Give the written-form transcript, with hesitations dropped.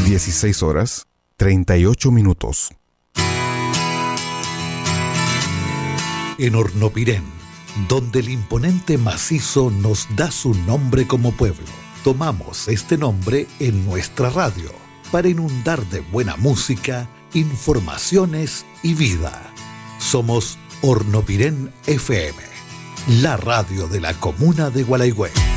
16:38. En Hornopirén, donde el imponente macizo nos da su nombre como pueblo, tomamos este nombre en nuestra radio para inundar de buena música, informaciones y vida. Somos Hornopirén FM, la radio de la comuna de Gualeguay.